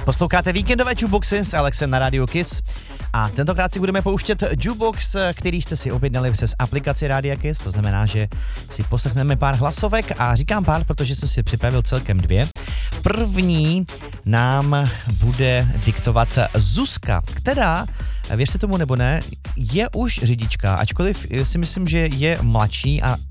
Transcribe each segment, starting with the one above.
Posloucháte víkendové jukeboxy s Alexem na Radio Kiss a tentokrát si budeme pouštět jukebox, který jste si objednali přes aplikaci Radio Kiss, to znamená, že si poslechneme pár hlasovek a říkám pár, protože jsem si připravil celkem 2. První nám bude diktovat Zuzka, která, věřte tomu nebo ne, je už řidička, ačkoliv si myslím, že je mladší a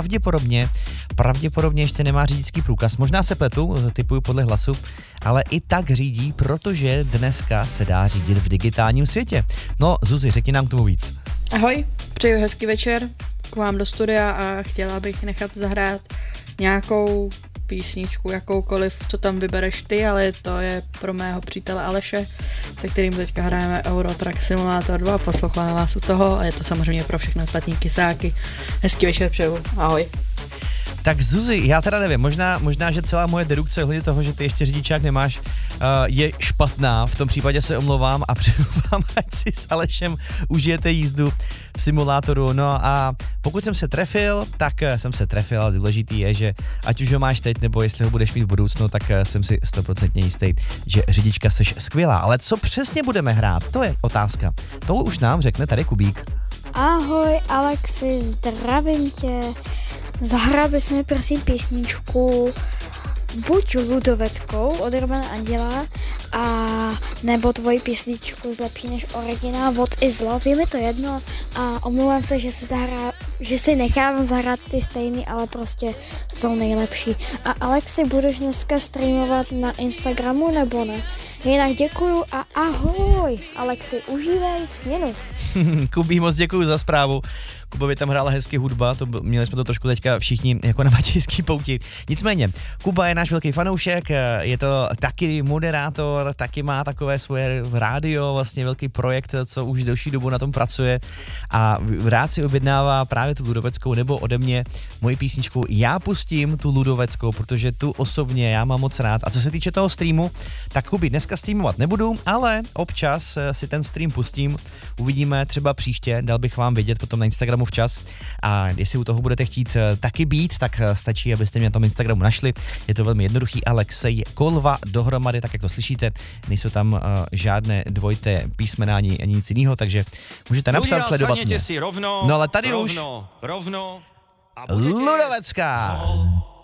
pravděpodobně ještě nemá řidičský průkaz. Možná se pletu, typuju podle hlasu, ale i tak řídí, protože dneska se dá řídit v digitálním světě. No, Zuzi, řekni nám k tomu víc. Ahoj, přeju hezký večer k vám do studia a chtěla bych nechat zahrát nějakou písničku, jakoukoliv, co tam vybereš ty, ale to je pro mého přítele Aleše, se kterým teďka hrajeme Euro Truck Simulator 2, posloucháme vás u toho a je to samozřejmě pro všechny ostatní kysáky. Hezký večer přeju, ahoj. Tak Zuzi, já teda nevím, možná, že celá moje dedukce ohledně toho, že ty ještě řidičák nemáš, je špatná, v tom případě se omlouvám a přeju vám, ať si s Alešem užijete jízdu v simulátoru. No a pokud jsem se trefil, tak jsem se trefil, ale důležitý je, že ať už ho máš teď, nebo jestli ho budeš mít v budoucnu, tak jsem si 100% jistý, že řidička seš skvělá. Ale co přesně budeme hrát, to je otázka. To už nám řekne tady Kubík. Ahoj Alexi, zdravím tě. Zahrál bys mi prosím písničku buď Ludoveckou od Romana Anděla a nebo tvoji písničku Zlepší než originál od Izlov. Je mi to jedno a omlouvám se, že si nechávám zahrát ty stejný, ale prostě jsou nejlepší. A Alexi, budeš dneska streamovat na Instagramu nebo ne? Jinak děkuju a ahoj. Alexi, užívej směnu. Kubí, moc děkuju za zprávu. Kubovi tam hrála hezky hudba, měli jsme to trošku teďka všichni jako na matějský pouti. Nicméně, Kuba je náš velký fanoušek, je to taky moderátor, taky má takové svoje rádio, vlastně velký projekt, co už delší dobu na tom pracuje a rád si objednává právě tu Ludoveckou nebo ode mě moji písničku. Já pustím tu Ludoveckou, protože tu osobně já mám moc rád. A co se týče toho streamu, tak Kubi, dneska streamovat nebudu, ale občas si ten stream pustím, uvidíme třeba příště, dal bych vám vědět potom na Instagramu včas a jestli u toho budete chtít taky být, tak stačí, abyste mě na tom Instagramu našli. Je to velmi jednoduchý, Alexej Kolva dohromady, tak jak to slyšíte, nejsou tam žádné dvojité písmena ani nic jiného, takže můžete napsat, sledovat mě. Si rovno, no ale tady rovno, už Ludovecká.